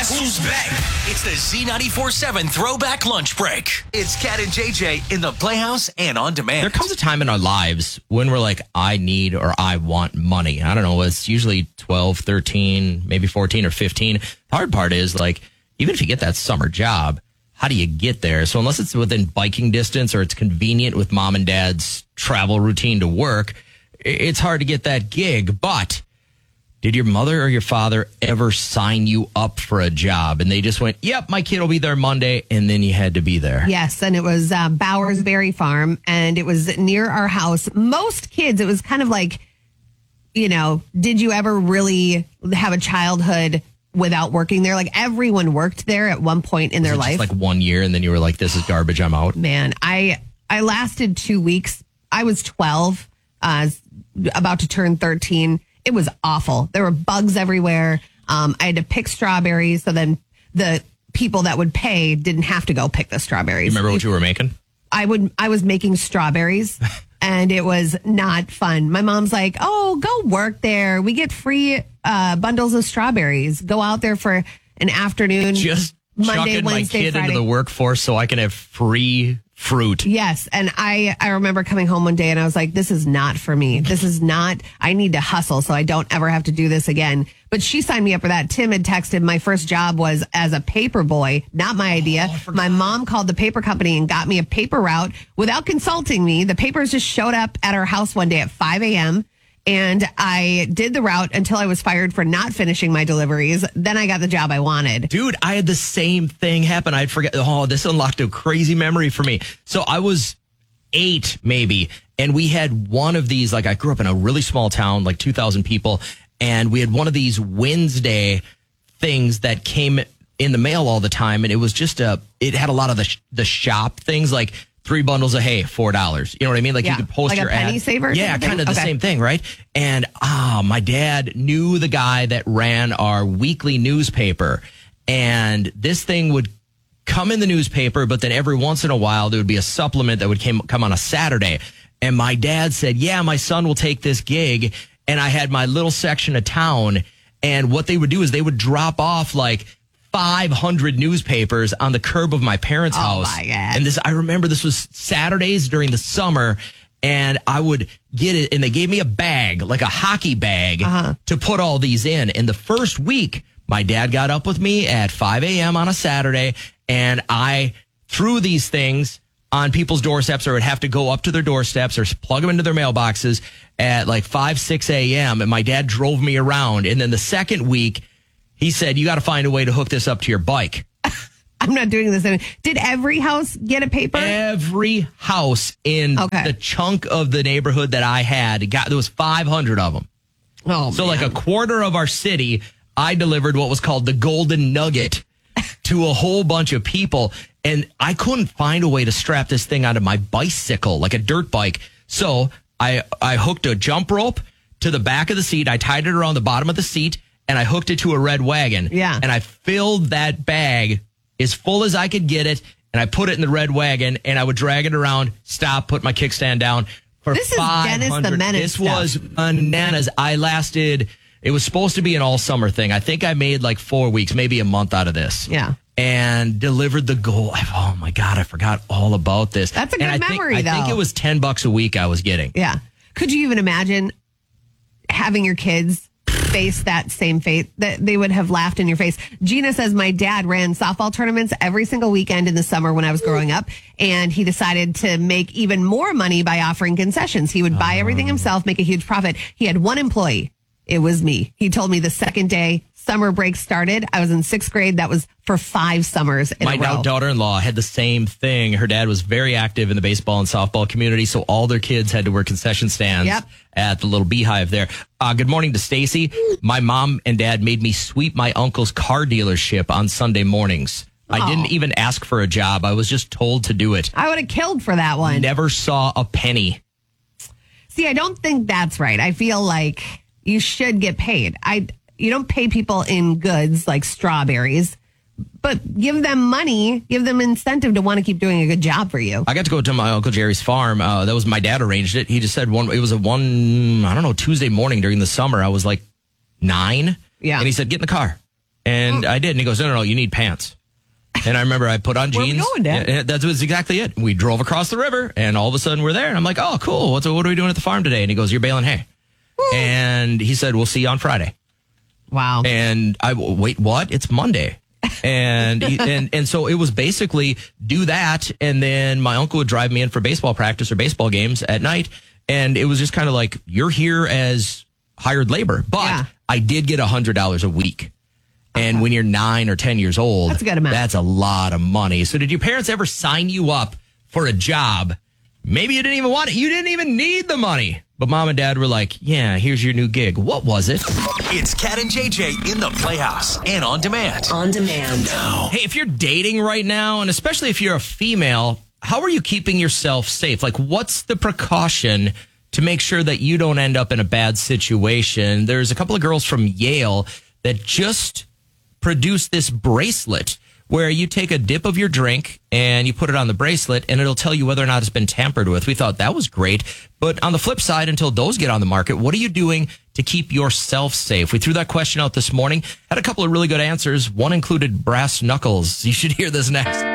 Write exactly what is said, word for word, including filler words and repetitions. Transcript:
Guess who's back? It's the Z ninety-four seven Throwback Lunch Break. It's Cat and J J in the Playhouse and on demand. There comes a time in our lives when we're like, I need or I want money. I don't know. It's usually twelve, thirteen, maybe fourteen or fifteen. The hard part is, like, even if you get that summer job, how do you get there? So unless it's within biking distance or it's convenient with mom and dad's travel routine to work, it's hard to get that gig. But did your mother or your father ever sign you up for a job and they just went, yep, my kid will be there Monday, and then you had to be there? Yes, and it was uh, Bowers Berry Farm, and it was near our house. Most kids, it was kind of like, you know, did you ever really have a childhood without working there? Like, everyone worked there at one point in Was their it life. just like one year, and then you were like, this is garbage, I'm out? Man, I I lasted two weeks. I was twelve, uh, about to turn thirteen. It was awful. There were bugs everywhere. Um, I had to pick strawberries, so then the people that would pay didn't have to go pick the strawberries. You remember what you were making? I would. I was making strawberries, and it was not fun. My mom's like, "Oh, go work there. We get free uh, bundles of strawberries. Go out there for an afternoon. Just Monday, chucking Wednesday, my kid Friday. into the workforce so I can have free fruit." Yes. And I, I remember coming home one day and I was like, this is not for me. This is not, I need to hustle so I don't ever have to do this again. But she signed me up for that. Tim had texted, my first job was as a paper boy. Not my idea. Oh, my mom called the paper company and got me a paper route without consulting me. The papers just showed up at our house one day at five a.m. And I did the route until I was fired for not finishing my deliveries. Then I got the job I wanted. Dude, I had the same thing happen. I'd forget. Oh, this unlocked a crazy memory for me. So I was eight, maybe, and we had one of these, like, I grew up in a really small town, like two thousand people, and we had one of these Wednesday things that came in the mail all the time, and it was just a, it had a lot of the, sh- the shop things, like three bundles of hay, four dollars. You know what I mean? Like, Yeah. you could post Like a your penny ad. saver or Yeah, something? kind of the Okay. same thing, right? And ah, my dad knew the guy that ran our weekly newspaper, and this thing would come in the newspaper, but then every once in a while there would be a supplement that would came, come on a Saturday. And my dad said, yeah, my son will take this gig. And I had my little section of town, and what they would do is they would drop off like five hundred newspapers on the curb of my parents' Oh, house. my God. And this, I remember this was Saturdays during the summer, and I would get it, and they gave me a bag, like a hockey bag, Uh-huh. to put all these in. And the first week, my dad got up with me at five a.m. on a Saturday, and I threw these things on people's doorsteps, or would have to go up to their doorsteps or plug them into their mailboxes at like five, six a.m. And my dad drove me around. And then the second week, he said, you got to find a way to hook this up to your bike. I'm not doing this. Did every house get a paper? Every house in Okay. the chunk of the neighborhood that I had, got there was five hundred of them. Oh, So man. like a quarter of our city, I delivered what was called the Golden Nugget to a whole bunch of people. And I couldn't find a way to strap this thing onto my bicycle, like a dirt bike. So I, I hooked a jump rope to the back of the seat. I tied it around the bottom of the seat, and I hooked it to a red wagon. Yeah. And I filled that bag as full as I could get it, and I put it in the red wagon, and I would drag it around, stop, put my kickstand down. For This is Dennis the 500 Menace This stuff. was bananas. I lasted, it was supposed to be an all summer thing. I think I made like four weeks, maybe a month out of this. Yeah. And delivered the goal. Oh my God, I forgot all about this. That's a and good I think, memory, I think though. it was ten bucks a week I was getting. Yeah. Could you even imagine having your kids face that same fate? That they would have laughed in your face. Gina says, my dad ran softball tournaments every single weekend in the summer when I was growing up, and he decided to make even more money by offering concessions. He would buy everything himself, make a huge profit. He had one employee. It was me. He told me the second day summer break started, I was in sixth grade. That was for five summers in My a row. daughter-in-law had the same thing. Her dad was very active in the baseball and softball community, so all their kids had to work concession stands Yep. at the little beehive there. Uh, good morning to Stacy. My mom and dad made me sweep my uncle's car dealership on Sunday mornings. I Oh. didn't even ask for a job. I was just told to do it. I would have killed for that one. Never saw a penny. See, I don't think that's right. I feel like you should get paid. I you don't pay people in goods like strawberries, but give them money, give them incentive to want to keep doing a good job for you. I got to go to my Uncle Jerry's farm. Uh, that was my dad arranged it. He just said one. It was a one, I don't know, Tuesday morning during the summer. I was like nine. Yeah. And he said, get in the car. And I did. And he goes, no, no, no, you need pants. And I remember I put on Where jeans. we going, Dad? Yeah, that was exactly it. We drove across the river, and all of a sudden we're there. And I'm like, oh, cool. What's, what are we doing at the farm today? And he goes, you're baling hay. Woo. And he said, we'll see you on Friday. Wow. And I, wait, what? It's Monday. and, he, and and so it was basically do that. And then my uncle would drive me in for baseball practice or baseball games at night. And it was just kind of like, you're here as hired labor. But Yeah. I did get one hundred dollars a week. And when you're nine or ten years old, That's a good amount. That's a lot of money. So did your parents ever sign you up for a job? Maybe you didn't even want it. You didn't even need the money. But mom and dad were like, yeah, here's your new gig. What was it? It's Cat and J J in the Playhouse and on demand. On demand. Now. Hey, if you're dating right now, and especially if you're a female, how are you keeping yourself safe? Like, what's the precaution to make sure that you don't end up in a bad situation? There's a couple of girls from Yale that just produced this bracelet where you take a dip of your drink and you put it on the bracelet and it'll tell you whether or not it's been tampered with. We thought that was great. But on the flip side, until those get on the market, what are you doing to keep yourself safe? We threw that question out this morning, had a couple of really good answers. One included brass knuckles. You should hear this next.